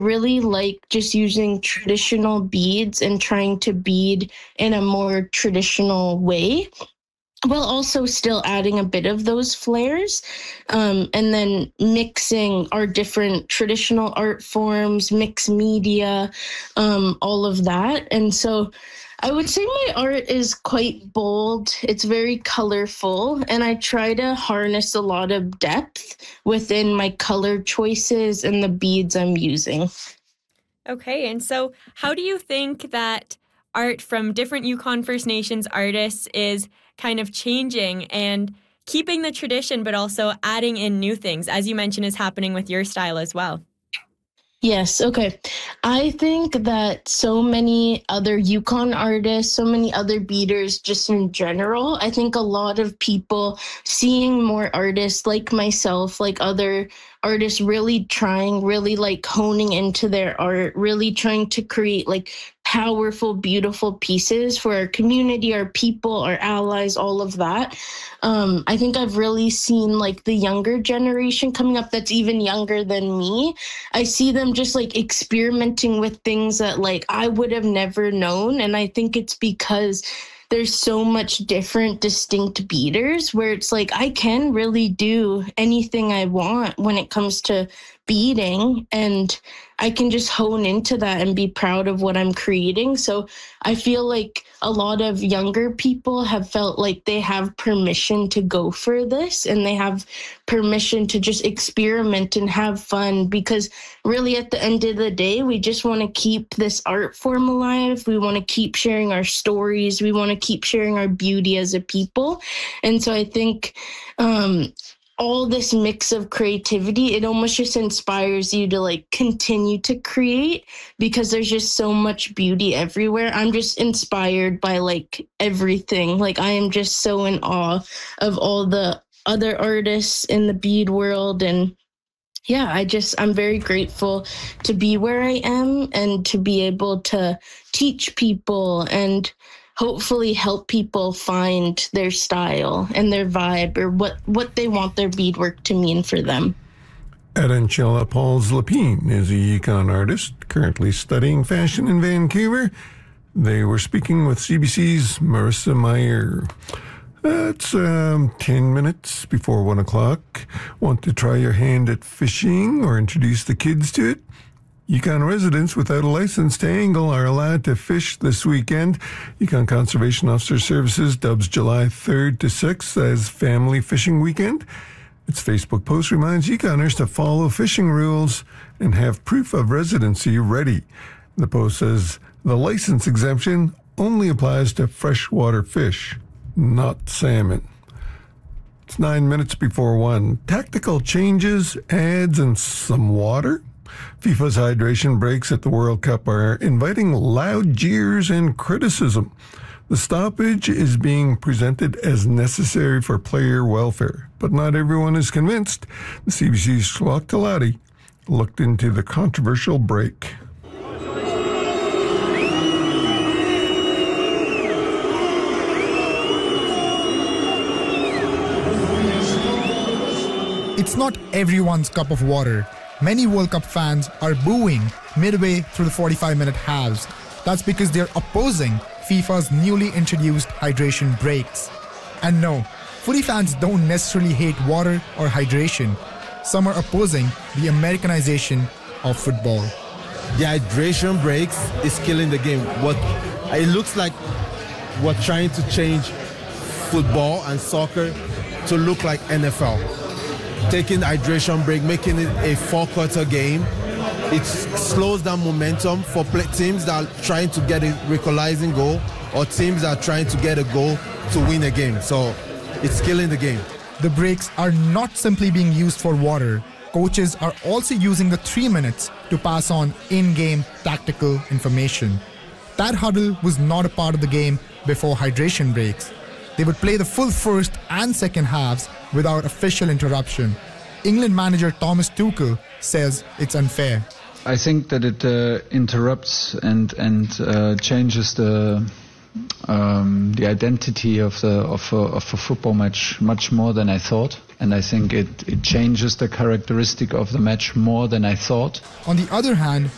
really like just using traditional beads and trying to bead in a more traditional way, while also still adding a bit of those flares, and then mixing our different traditional art forms, mixed media, all of that. And so I would say my art is quite bold. It's very colorful, and I try to harness a lot of depth within my color choices and the beads I'm using. Okay, and so how do you think that art from different Yukon First Nations artists is kind of changing and keeping the tradition, but also adding in new things, as you mentioned is happening with your style as well? Yes, okay. I think that so many other Yukon artists, so many other beaters, just in general, I think a lot of people seeing more artists like myself, like other artists really trying, really like honing into their art, really trying to create like powerful, beautiful pieces for our community, our people, our allies, all of that. I think I've really seen like the younger generation coming up that's even younger than me. I see them just like experimenting with things that like I would have never known. And I think it's because there's so much different, distinct beaters where it's like I can really do anything I want when it comes to beading, and I can just hone into that and be proud of what I'm creating. So I feel like a lot of younger people have felt like they have permission to go for this, and they have permission to just experiment and have fun, because really at the end of the day, we just want to keep this art form alive. We want to keep sharing our stories. We want to keep sharing our beauty as a people. And so I think all this mix of creativity, it almost just inspires you to like continue to create, because there's just so much beauty everywhere. I'm just inspired by like everything. Like I am just so in awe of all the other artists in the bead world. And yeah, I'm very grateful to be where I am and to be able to teach people and hopefully help people find their style and their vibe, or what they want their beadwork to mean for them. Aranchella Pauls-Lapine is a Yukon artist currently studying fashion in Vancouver. They were speaking with CBC's Marissa Meyer. It's 10 minutes before 1 o'clock. Want to try your hand at fishing or introduce the kids to it? Yukon residents without a license to angle are allowed to fish this weekend. Yukon Conservation Officer Services dubs July 3rd to 6th as Family Fishing Weekend. Its Facebook post reminds Yukoners to follow fishing rules and have proof of residency ready. The post says the license exemption only applies to freshwater fish, not salmon. It's 9 minutes before 1. Tactical changes, ads, and some water. FIFA's hydration breaks at the World Cup are inviting loud jeers and criticism. The stoppage is being presented as necessary for player welfare, but not everyone is convinced. The CBC's Shlok Talati looked into the controversial break. It's not everyone's cup of water. Many World Cup fans are booing midway through the 45-minute halves. That's because they're opposing FIFA's newly introduced hydration breaks. And no, footy fans don't necessarily hate water or hydration. Some are opposing the Americanization of football. The hydration breaks is killing the game. It looks like we're trying to change football and soccer to look like NFL. Taking the hydration break, making it a 4-quarter game, it slows down momentum for teams that are trying to get a equalizing goal or teams that are trying to get a goal to win a game. So it's killing the game. The breaks are not simply being used for water. Coaches are also using the 3 minutes to pass on in-game tactical information. That huddle was not a part of the game before hydration breaks. They would play the full first and second halves without official interruption. England manager Thomas Tuchel says it's unfair. I think that it interrupts and changes the identity of a football match much more than I thought, and I think it changes the characteristic of the match more than I thought. On the other hand,